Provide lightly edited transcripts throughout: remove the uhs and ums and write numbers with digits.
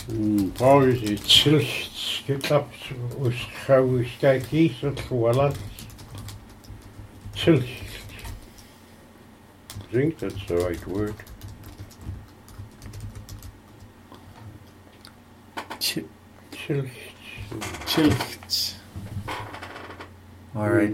Probably the chills get up with how we sky keys at Kuala. Chills. I think that's the right word. Chills. Chilch. All right.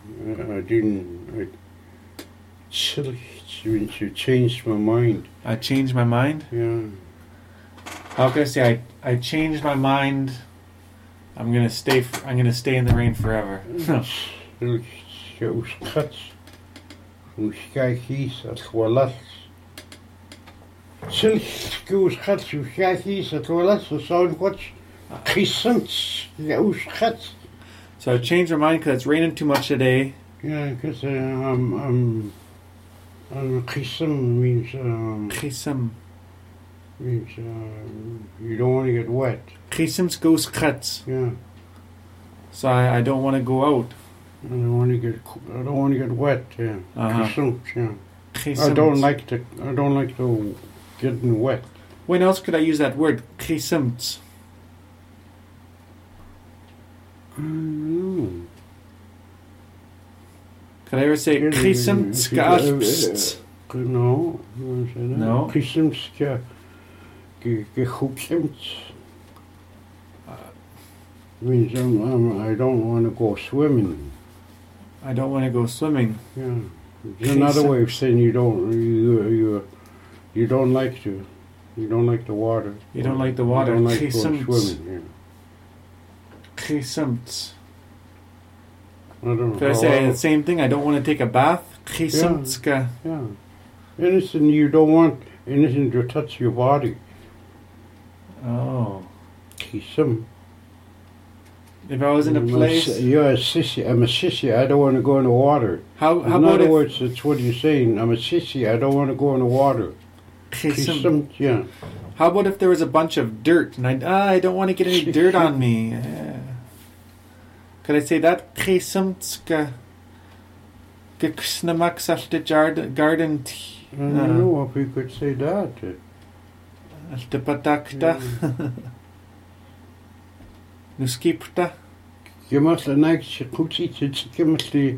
Chills means you changed my mind. I changed my mind? Yeah. How can I say I changed my mind? I'm gonna stay in the rain forever. So I changed my mind because it's raining too much today. Yeah, because Chisum means Chisum means you don't want to get wet. Chisum's goes cuts. Yeah. So I don't want to go out. I don't want to get wet. Yeah. Chisum, yeah. Chisum. I don't like to getting wet. When else could I use that word? Chisum. I don't know. Could I ever say Chisum? No. No. Chisum means I don't want to go swimming. I don't want to go swimming. Yeah. It's another way of saying you don't like the water. You don't like the water. You don't like going swimming. Yeah. Chisum. I don't know. Could I say the same thing? I don't want to take a bath. Chisum. Yeah. Anything you don't want anything to touch your body. Oh. Chisum. If I was in a place... You're a sissy. I'm a sissy. I don't want to go in the water. In other words, that's what you're saying. I'm a sissy. I don't want to go in the water. Chisum. Yeah. How about if there was a bunch of dirt and I don't want to get any dirt on me? Could I say that? Chisum. Garden. I don't know if we could say that. Altepatakta. Nuskipta. Je must a nice cookie to give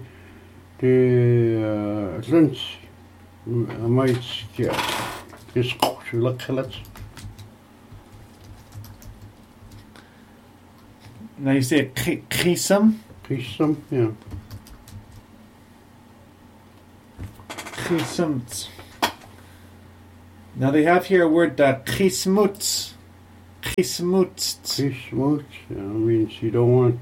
the lunch. I might just look at it. Now you say Chisum? Chisum, yeah. Chisum. Now they have here a word that Chismut. Chismut means you don't want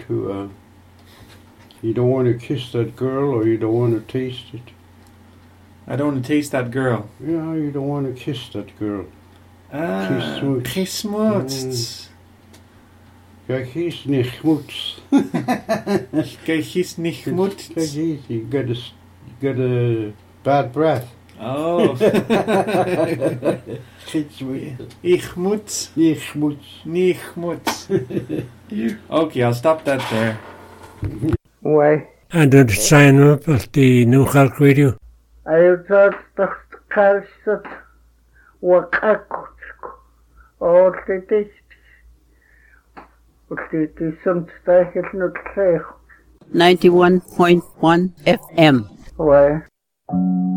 to kiss that girl or you don't want to taste it. I don't want to taste that girl. Yeah, you don't want to kiss that girl. Chismut. Kijk, nicht Mut. Kijk, nicht Mut. You got a bad breath. Oh. Ich moet. Okay, I'll stop that there. Why? And then sign up at the New Calc Radio. I thought the calcet wakakut. All the days. It is some style not clear. 91.1 FM. Why?